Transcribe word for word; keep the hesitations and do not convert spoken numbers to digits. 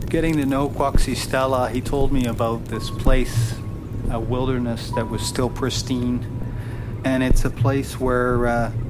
getting to know Quaxistela, he told me about this place, a wilderness that was still pristine. And it's a place where uh,